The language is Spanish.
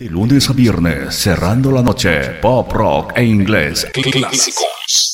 De lunes a viernes, cerrando la noche, pop, rock e inglés. Clásicos.